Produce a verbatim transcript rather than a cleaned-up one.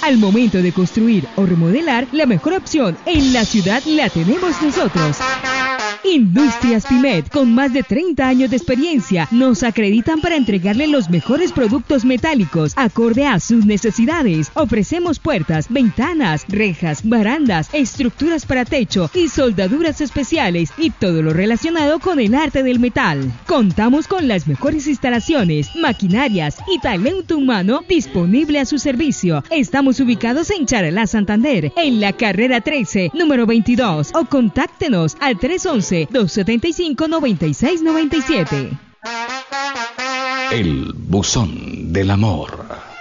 Al momento de construir o remodelar, la mejor opción en la ciudad la tenemos nosotros. Industrias Pimet, con más de treinta años de experiencia, nos acreditan para entregarle los mejores productos metálicos acorde a sus necesidades. Ofrecemos puertas, ventanas, rejas, barandas, estructuras para techo y soldaduras especiales y todo lo relacionado con el arte del metal. Contamos con las mejores instalaciones, maquinarias y talento humano disponible a su servicio. Estamos ubicados en Charalá, Santander, en la carrera trece, número veintidós, o contáctenos al tres once, dos setenta y cinco, noventa y seis noventa y siete. El buzón del amor.